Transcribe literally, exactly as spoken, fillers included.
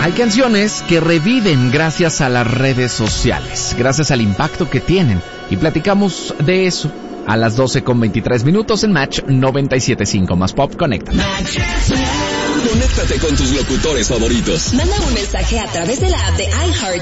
Hay canciones que reviven gracias a las redes sociales, gracias al impacto que tienen. Y platicamos de eso a las doce con veintitrés minutos en Match noventa y siete punto cinco más Pop. Conecta. Conéctate con tus locutores favoritos. Manda un mensaje a través de la app de iHeart